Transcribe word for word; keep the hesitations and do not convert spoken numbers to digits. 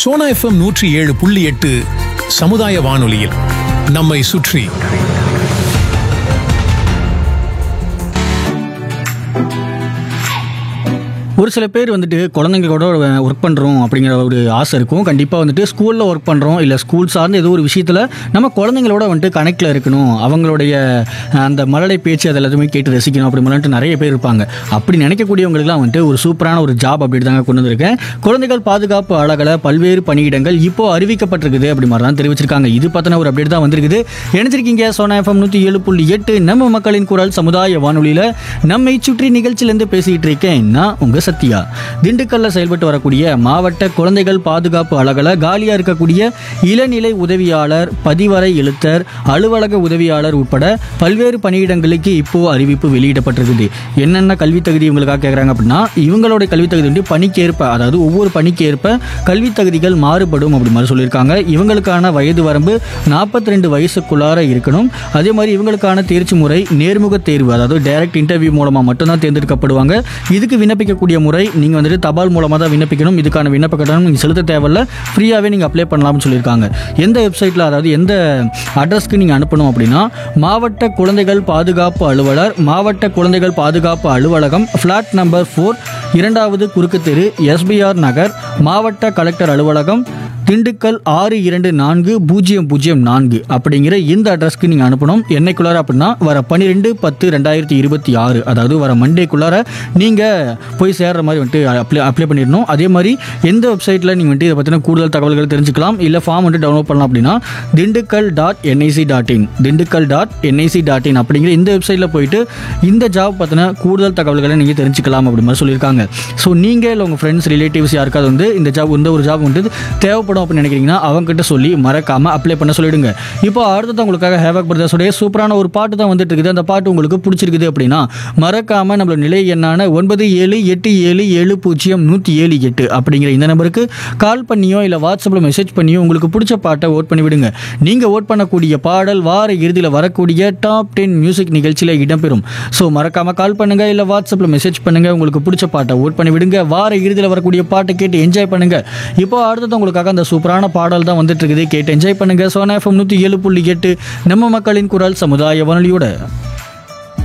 Sona FM நூற்றி ஏழு புள்ளி எட்டு சமுதாய வானொலியில் நம்மை சுற்றி. ஒரு சில பேர் வந்துட்டு குழந்தைங்களோட ஒர்க் பண்ணுறோம் அப்படிங்கிற ஒரு ஆசை இருக்கும். கண்டிப்பாக வந்துட்டு ஸ்கூலில் ஒர்க் பண்ணுறோம் இல்லை ஸ்கூல் சார்ந்த ஏதோ ஒரு விஷயத்தில் நம்ம குழந்தைங்களோட வந்துட்டு கனெக்டில் இருக்கணும், அவங்களுடைய அந்த மழலை பேச்சு அது எல்லாத்தையுமே கேட்டு ரசிக்கணும் அப்படி மாதிரிட்டு நிறைய பேர் இருப்பாங்க. அப்படி நினைக்கக்கூடியவங்களுக்குலாம் வந்துட்டு ஒரு சூப்பரான ஒரு ஜாப் அப்படி தாங்க கொண்டு வந்திருக்கேன். குழந்தைகள் பாதுகாப்பு அழகில் பல்வேறு பணியிடங்கள் இப்போ அறிவிக்கப்பட்டிருக்குது அப்படி மாதிரி தான் தெரிவிச்சிருக்காங்க. இது பார்த்தனா ஒரு அப்டேட் தான் வந்திருக்குது. இணைஞ்சிருக்கீங்க சோனா எஃப்எம் நூற்றி ஏழு புள்ளி எட்டு நம்ம மக்களின் குரல் சமுதாய வானொலியில் நம்மை சுற்றி நிகழ்ச்சியிலேருந்து பேசிகிட்டு இருக்கேன் நான் உங்கள் சத்யா. திண்டுக்கல்ல செயல்பட்டு வரக்கூடிய மாவட்ட குழந்தைகள் பாதுகாப்பு அலகல காலியா இருக்கக்கூடிய இளநிலை உதவியாளர், பதிவறை எழுத்தர், அலுவலக உதவியாளர் உட்பட பல்வேறு பணியிடங்களுக்கு இப்போ அறிவிப்பு வெளியிடப்பட்டிருக்குது. என்னென்ன கல்வி தகுதி இவங்களுக்காக கேட்குறாங்க அப்படின்னா, இவங்களோட கல்வி தகுதி வந்து பணிக்கு ஏற்ப, அதாவது ஒவ்வொரு பணிக்கு ஏற்ப கல்வி தகுதிகள் மாறுபடும் அப்படி மாதிரி சொல்லியிருக்காங்க. இவங்களுக்கான வயது வரம்பு நாற்பத்தி ரெண்டு வயசுக்குள்ளார இருக்கணும். அதே மாதிரி இவங்களுக்கான தேர்ச்சி முறை நேர்முக தேர்வு, அதாவது டைரக்ட் இன்டர்வியூ மூலமா மட்டும்தான் தேர்ந்தெடுக்கப்படுவாங்க. இதுக்கு விண்ணப்பிக்கக்கூடிய முறை நீங்கள் வந்துட்டு தபால் மூலமாக தான் விண்ணப்பிக்கணும். இதுக்கான விண்ணப்ப கட்டணம் நீங்கள் செலுத்த தேவையில்ல, ஃப்ரீயாகவே நீங்கள் அப்ளை பண்ணலாம்னு சொல்லியிருக்காங்க. எந்த வெப்சைட்டில், அதாவது எந்த அட்ரஸ்க்கு நீங்கள் அனுப்பணும் அப்படின்னா, மாவட்ட குழந்தைகள் பாதுகாப்பு அலுவலர், மாவட்ட குழந்தைகள் பாதுகாப்பு அலுவலகம், ஃப்ளாட் நம்பர் ஃபோர், இரண்டாவது குறுக்கு தெரு, எஸ்பிஆர் நகர், மாவட்ட கலெக்டர் அலுவலகம், திண்டுக்கல் ஆறு இரண்டு நான்கு பூஜ்ஜியம் பூஜ்ஜியம் நான்கு அப்படிங்கிற இந்த அட்ரஸ்க்கு நீங்கள் அனுப்பணும். என்னைக்குள்ளார அப்படின்னா வர பன்னிரெண்டு பத்து ரெண்டாயிரத்தி இருபத்தி ஆறு அதாவது வர மண்டேக்குள்ளார நீங்கள் போய் சேர்ற மாதிரி வந்துட்டு அப்ளை அப்ளை பண்ணிடணும். அதே மாதிரி எந்த வெப்சைட்டில் நீங்கள் வந்துட்டு இதை பற்றின கூடுதல் தகவல்கள் தெரிஞ்சுக்கலாம் இல்லை ஃபார்ம் வந்துட்டு டவுன்லோட் பண்ணலாம் அப்படின்னா Dindigul dot NIC dot in Dindigul dot NIC dot in அப்படிங்கிற இந்த வெப்சைட்டில் போயிட்டு இந்த ஜாப் பற்றின கூடுதல் தகவல்களை நீங்கள் தெரிஞ்சுக்கலாம் அப்படி மாதிரி சொல்லியிருக்காங்க. ஸோ நீங்கள் இல்லை உங்கள் ஃப்ரெண்ட்ஸ் ரிலேட்டிவ்ஸ் யாருக்காவது வந்து இந்த ஜாப் இந்த ஒரு ஜாப் வந்துட்டு தேவைப்படும் அப்படின்னு நினைக்கிறீங்கன்னா அவங்ககிட்ட சொல்லி மறக்காம அப்ளை பண்ண சொல்லிடுங்க. இப்போ அடுத்தது உங்களுக்காக ஹேவாக் பிரதர்ஸோடைய சூப்பரான ஒரு பாட்டு தான் வந்துட்டு இருக்குது. அந்த பாட்டு உங்களுக்கு பிடிச்சிருக்குது அப்படின்னா மறக்காம நம்மளோட நிலை எண்ணான ஒன்பது ஏழு எட்டு ஏழு ஏழு பூஜ்ஜியம் நூற்றி ஏழு எட்டு அப்படிங்கிற இந்த நம்பருக்கு கால் பண்ணியோ இல்லை வாட்ஸ்அப்பில் மெசேஜ் பண்ணியோ உங்களுக்கு பிடிச்ச பாட்டை ஓட் பண்ணி விடுங்க. நீங்கள் ஓட் பண்ணக்கூடிய பாடல் வார இறுதியில் வரக்கூடிய டாப் டென் மியூசிக் நிகழ்ச்சியில் இடம்பெறும். ஸோ மறக்காம கால் பண்ணுங்க இல்லை வாட்ஸ்அப்பில் மெசேஜ் பண்ணுங்க, உங்களுக்கு பிடிச்ச பாட்டை ஓட் பண்ணி விடுங்க. வார இறுதியில் வரக்கூடிய பாட்டை கேட்டு என்ஜாய் பண்ணுங்க. இப்போ அடுத்தது உங்களுக்காக அந்த சூப்பரான பாடல் தான் வந்துட்டு இருக்குது, கேட்டு என்ஜாய் பண்ணுங்க. சோனா எஃப்எம் நூற்றி ஏழு புள்ளி எட்டு நம்ம மக்களின் குரல் சமுதாய வானொலியோட.